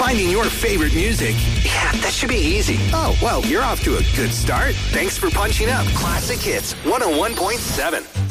Finding your favorite music. Yeah, that should be easy. Oh, well, you're off to a good start. Thanks for punching up Classic Hits 101.7.